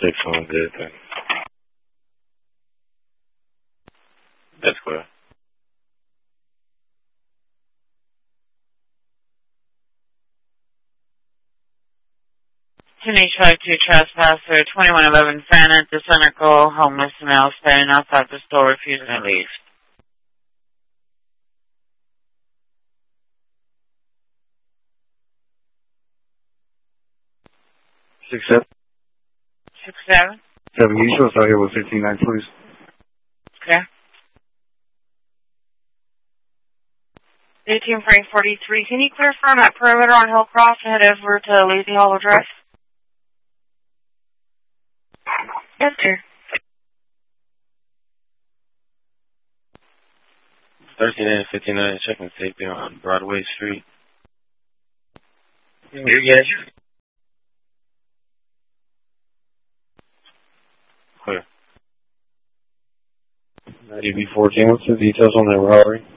6 on good then. That's clear. Teenage 52 trespasser, 2111 Fannin, Decenical, homeless male staying outside the store, refusing to leave. 6-7. 6-7. 7 usual, so here with 15-9, please. Okay. 18 Frank 43, can you clear from that perimeter on Hillcross and head over to Lazy Hollow Drive? Yes, sir. 13 and 59, checking safety on Broadway Street. Yes. Clear. 90B14, what's the details on that robbery?